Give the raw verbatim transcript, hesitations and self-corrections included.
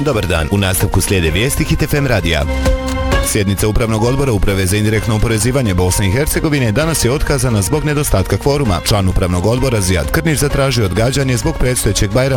Dobar dan, u nastavku slijede vijesti Hit F M radija. Sjednica Upravnog odbora Uprave za indirektno oporezivanje Bosne i Hercegovine danas je otkazana zbog nedostatka kvoruma. Član Upravnog odbora Zijad Krnić zatražio odgađanje zbog predstojećeg Bajrama